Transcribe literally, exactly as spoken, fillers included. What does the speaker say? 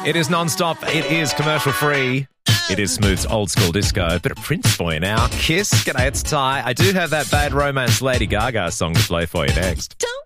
It is non-stop. It is commercial-free. It is Smooth's old school disco. Bit of Prince for you now. Kiss. G'day, it's Ty. I do have that Bad Romance Lady Gaga song to play for you next. Don't